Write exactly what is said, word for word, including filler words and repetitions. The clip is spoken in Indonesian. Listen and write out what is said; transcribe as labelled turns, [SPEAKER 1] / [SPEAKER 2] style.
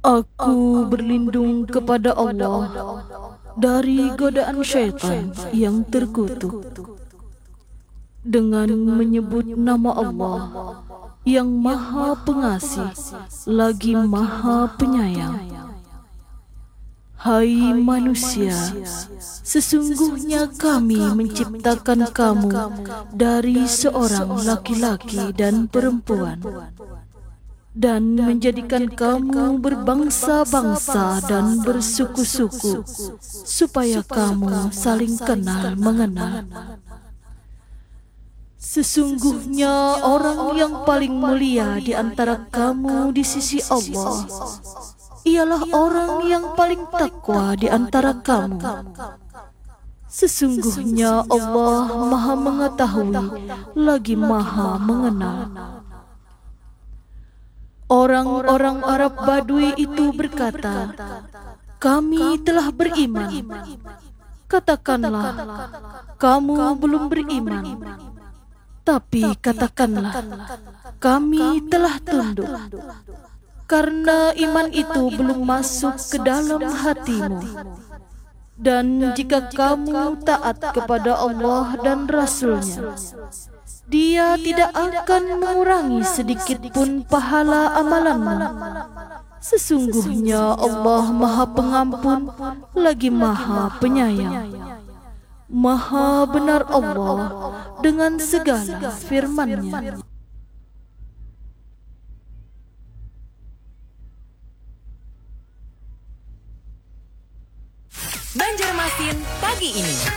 [SPEAKER 1] Aku berlindung kepada Allah dari godaan syaitan yang terkutuk dengan menyebut nama Allah yang Maha Pengasih lagi Maha Penyayang. Hai manusia, sesungguhnya kami menciptakan kamu dari seorang laki-laki dan perempuan dan menjadikan kamu berbangsa-bangsa dan bersuku-suku supaya kamu saling kenal mengenal. Sesungguhnya orang yang paling mulia di antara kamu di sisi Allah ialah orang yang paling takwa di antara kamu. Sesungguhnya Allah Maha Mengetahui lagi Maha Mengenal. Orang-orang Arab Badui itu berkata, "Kami telah beriman." Katakanlah, "Kamu belum beriman." Tapi katakanlah, "Kami telah tunduk." Karena iman itu belum masuk ke dalam hatimu. Dan jika kamu taat kepada Allah dan Rasul-Nya, Dia tidak akan mengurangi sedikit pun pahala amalanmu. Sesungguhnya Allah Maha Pengampun lagi Maha Penyayang. Maha benar Allah dengan segala firman-Nya.
[SPEAKER 2] Banjarmasin pagi ini.